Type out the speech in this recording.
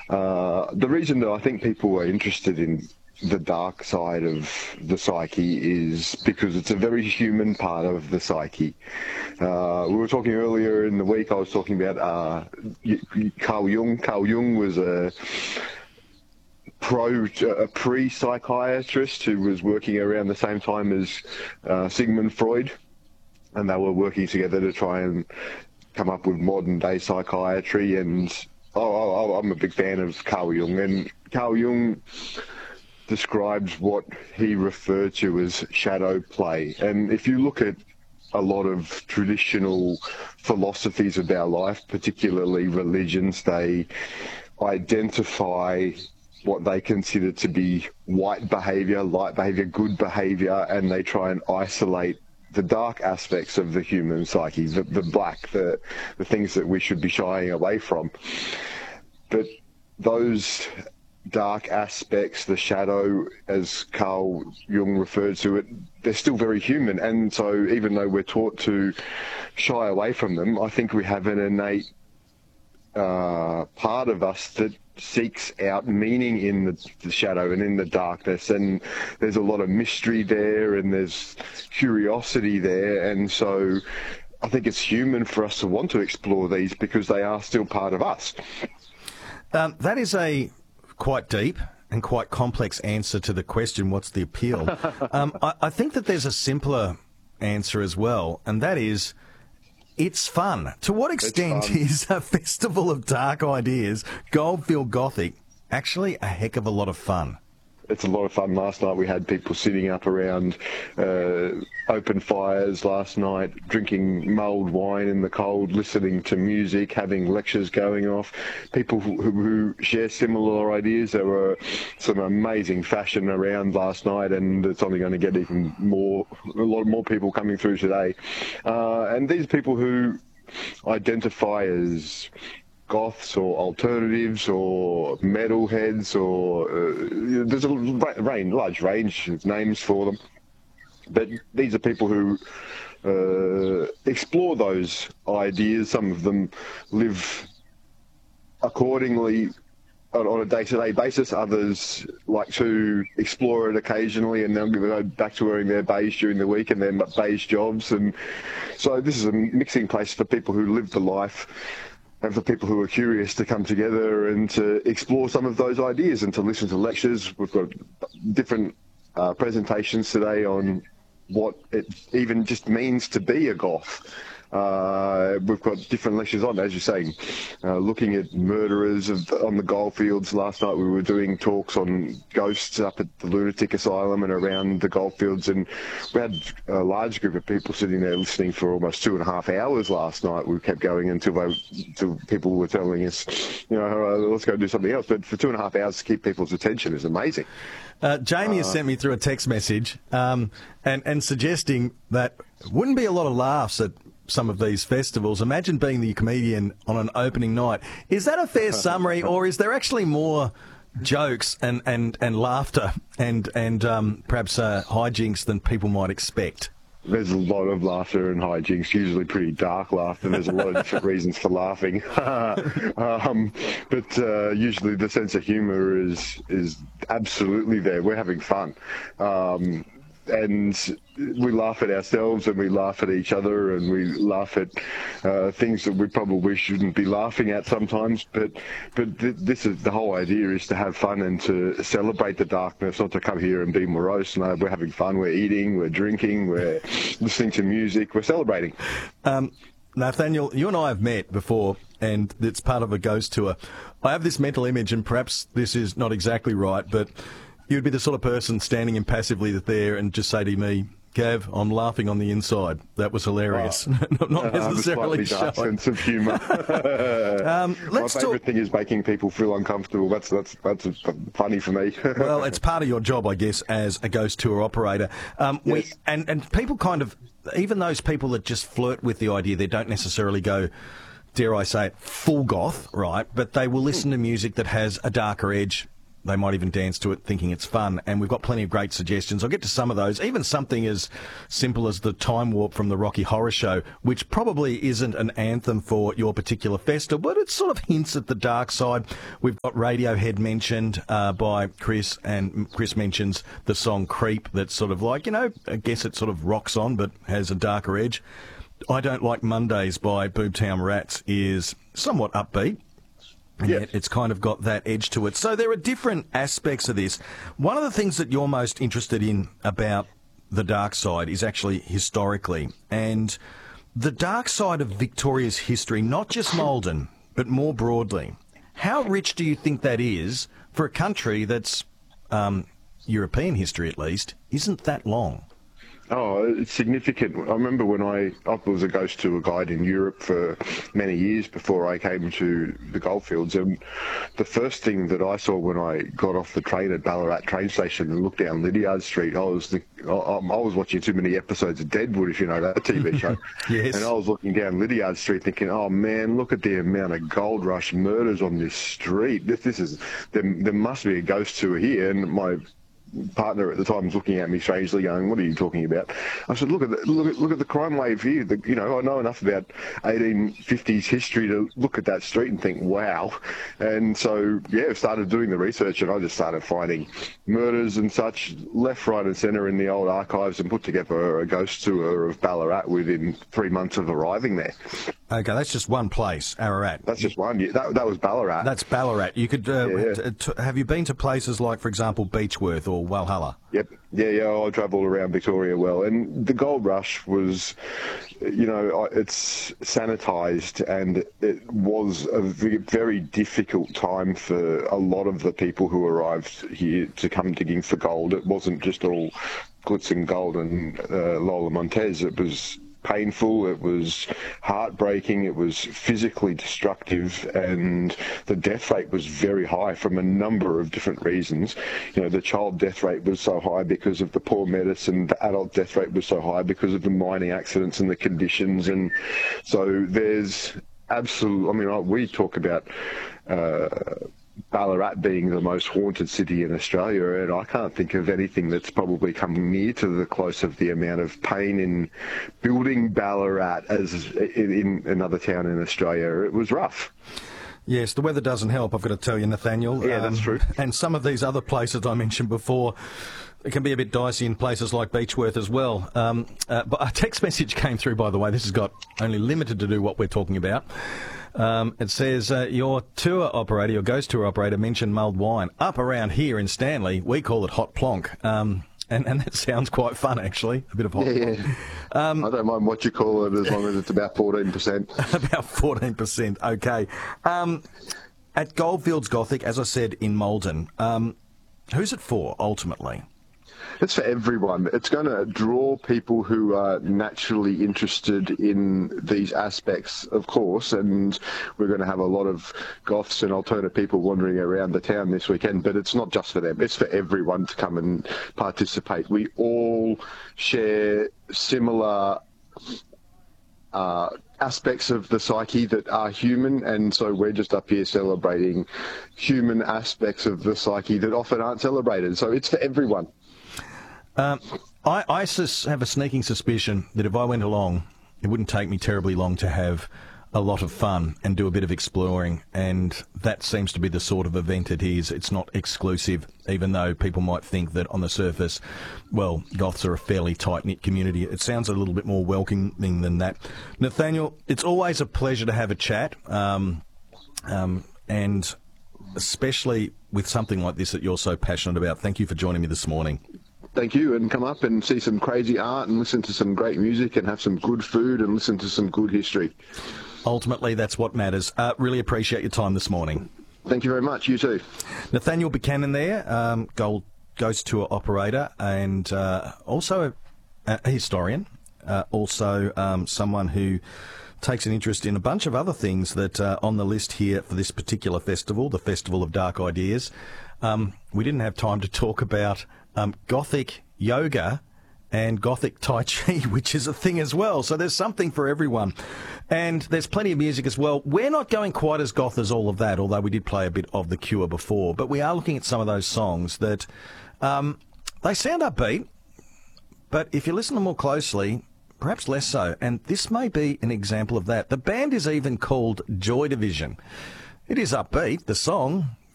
The reason that I think people are interested in the dark side of the psyche is because it's a very human part of the psyche. We were talking earlier in the week, I was talking about Carl Jung. Carl Jung was a pre-psychiatrist who was working around the same time as Sigmund Freud, and they were working together to try and come up with modern day psychiatry. And I'm a big fan of Carl Jung, and Carl Jung describes what he referred to as shadow play. And if you look at a lot of traditional philosophies of our life, particularly religions, they identify what they consider to be white behavior, light behavior, good behavior, and they try and isolate the dark aspects of the human psyche, the black, the things that we should be shying away from. But those dark aspects, the shadow, as Carl Jung referred to it, they're still very human. And so even though we're taught to shy away from them, I think we have an innate part of us that seeks out meaning in the shadow and in the darkness, and there's a lot of mystery there and there's curiosity there. And so I think it's human for us to want to explore these because they are still part of us. That is a quite deep and quite complex answer to the question, what's the appeal? I think that there's a simpler answer as well, and that is, it's fun. To what extent is a festival of dark ideas, Goldfield Gothic, actually a heck of a lot of fun? It's a lot of fun. Last night we had people sitting up around open fires last night, drinking mulled wine in the cold, listening to music, having lectures going off. People who share similar ideas. There were some amazing fashion around last night, and it's only going to get even more, a lot more people coming through today. And these people who identify as goths or alternatives or metalheads, or there's a large range of names for them, but these are people who explore those ideas. Some of them live accordingly on a day-to-day basis. Others like to explore it occasionally, and then go back to wearing their beige during the week and their beige jobs. And so this is a mixing place for people who live the life and for people who are curious to come together and to explore some of those ideas and to listen to lectures. We've got different presentations today on what it even just means to be a goth. We've got different lectures on, as you're saying, looking at murderers on the goldfields. Last night we were doing talks on ghosts up at the lunatic asylum and around the goldfields, and we had a large group of people sitting there listening for almost 2.5 hours last night. We kept going until people were telling us, let's go do something else. But for 2.5 hours to keep people's attention is amazing. Jamie has sent me through a text message and suggesting that wouldn't be a lot of laughs at some of these festivals. Imagine being the comedian on an opening night. Is that a fair summary, or is there actually more jokes and laughter and perhaps hijinks than people might expect? There's a lot of laughter and hijinks, usually pretty dark laughter. There's a lot of different reasons for laughing. But usually the sense of humour is absolutely there. We're having fun. And we laugh at ourselves and we laugh at each other and we laugh at things that we probably shouldn't be laughing at sometimes. But this is the whole idea, is to have fun and to celebrate the darkness, not to come here and be morose. No, we're having fun. We're eating, we're drinking, we're listening to music, we're celebrating. Nathaniel, you and I have met before, and it's part of a ghost tour. I have this mental image, and perhaps this is not exactly right, but you'd be the sort of person standing impassively there and just say to me, Gav, I'm laughing on the inside. That was hilarious. Not necessarily a dark sense of humour. My favourite thing is making people feel uncomfortable. That's funny for me. Well, it's part of your job, I guess, as a ghost tour operator. Yes. And people kind of, even those people that just flirt with the idea, they don't necessarily go, dare I say it, full goth, right? But they will listen to music that has a darker edge they might even dance to it thinking it's fun. And we've got plenty of great suggestions. I'll get to some of those. Even something as simple as the Time Warp from the Rocky Horror Show, which probably isn't an anthem for your particular festival, but it sort of hints at the dark side. We've got Radiohead mentioned by Chris, and Chris mentions the song Creep that's sort of like, I guess it sort of rocks on but has a darker edge. I Don't Like Mondays by Boomtown Rats is somewhat upbeat. And yet it's kind of got that edge to it. So there are different aspects of this. One of the things that you're most interested in about the dark side is actually historically. And the dark side of Victoria's history, not just Maldon, but more broadly. How rich do you think that is for a country that's, European history at least, isn't that long? Oh, it's significant. I remember when I was a ghost tour guide in Europe for many years before I came to the Goldfields, and the first thing that I saw when I got off the train at Ballarat train station and looked down Lydiard Street, I was watching too many episodes of Deadwood, if you know that TV show. Yes. And I was looking down Lydiard Street thinking, oh man, look at the amount of gold rush murders on this street. There must be a ghost tour here. And my partner at the time was looking at me strangely, going, "What are you talking about?" I said, "Look at the crime wave here. I know enough about 1850s history to look at that street and think, wow." And so, I started doing the research, and I just started finding murders and such left, right, and centre in the old archives, and put together a ghost tour of Ballarat within 3 months of arriving there. Okay, that's just one place, Ararat. That's just one. That was Ballarat. That's Ballarat. You could have you been to places like, for example, Beechworth or Walhalla? Yep. Yeah. I travelled around Victoria well, and the gold rush was, it's sanitised, and it was a very difficult time for a lot of the people who arrived here to come digging for gold. It wasn't just all glitz and gold and Lola Montez. It was painful, it was heartbreaking, it was physically destructive, and the death rate was very high from a number of different reasons. The child death rate was so high because of the poor medicine, the adult death rate was so high because of the mining accidents and the conditions, and so there's we talk about Ballarat being the most haunted city in Australia, and I can't think of anything that's probably come near to the close of the amount of pain in building Ballarat as in another town in Australia. It was rough. Yes, the weather doesn't help, I've got to tell you, Nathaniel. Yeah, that's true. And some of these other places I mentioned before, it can be a bit dicey in places like Beechworth as well. But a text message came through, by the way. This has got only limited to do what we're talking about. It says, your tour operator, your ghost tour operator, mentioned mulled wine. Up around here in Stanley, we call it hot plonk. And that sounds quite fun, actually. A bit of hot plonk. I don't mind what you call it as long as it's about 14%. About 14%, okay. At Goldfields Gothic, as I said, in Maldon, who's it for, ultimately? It's for everyone. It's going to draw people who are naturally interested in these aspects, of course, and we're going to have a lot of goths and alternate people wandering around the town this weekend, but it's not just for them. It's for everyone to come and participate. We all share similar aspects of the psyche that are human, and so we're just up here celebrating human aspects of the psyche that often aren't celebrated. So it's for everyone. I have a sneaking suspicion that if I went along, it wouldn't take me terribly long to have a lot of fun and do a bit of exploring, and that seems to be the sort of event it is. It's not exclusive, even though people might think that on the surface, well, goths are a fairly tight-knit community. It sounds a little bit more welcoming than that. Nathaniel, it's always a pleasure to have a chat, and especially with something like this that you're so passionate about. Thank you for joining me this morning. Thank you, and come up and see some crazy art and listen to some great music and have some good food and listen to some good history. Ultimately, that's what matters. Really appreciate your time this morning. Thank you very much. You too. Nathaniel Buchanan there, ghost tour operator, and also a historian, also someone who takes an interest in a bunch of other things that are on the list here for this particular festival, the Festival of Dark Ideas. We didn't have time to talk about Gothic yoga and Gothic Tai Chi, which is a thing as well. So there's something for everyone. And there's plenty of music as well. We're not going quite as goth as all of that, although we did play a bit of The Cure before. But we are looking at some of those songs that they sound upbeat, but if you listen to them more closely, perhaps less so. And this may be an example of that. The band is even called Joy Division. It is upbeat, the song,